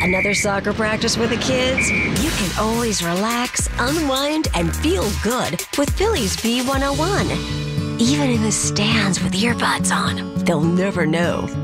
Another soccer practice with the kids? You can always relax, unwind, and feel good with Phillies B101. Even in the stands with earbuds on, they'll never know